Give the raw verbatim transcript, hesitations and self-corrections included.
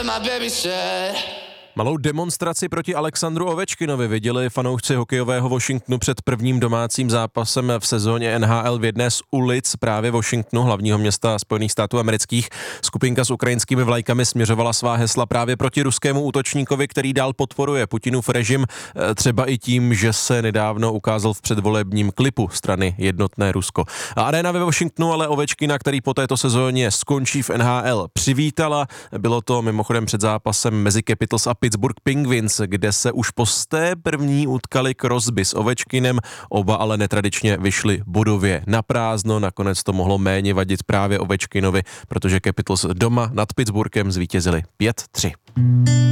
Malou demonstraci proti Alexandru Ovečkinovi viděli fanoušci hokejového Washingtonu před prvním domácím zápasem v sezóně N H L v jedné z ulic právě Washingtonu, hlavního města Spojených států amerických. Skupinka s ukrajinskými vlajkami směřovala svá hesla právě proti ruskému útočníkovi, který dál podporuje Putinův režim, třeba i tím, že se nedávno ukázal v předvolebním klipu strany Jednotné Rusko. A aréna ve Washingtonu ale Ovečkina, který po této sezóně skončí v N H L, přivítala. Bylo to mimochodem před zápasem mezi Capitals a Pittsburgh Penguins, kde se už po té první utkali Crosby s Ovečkinem, oba ale netradičně vyšli bodově na prázdno, nakonec to mohlo méně vadit právě Ovečkinovi, protože Capitals doma nad Pittsburghem zvítězili pět tři.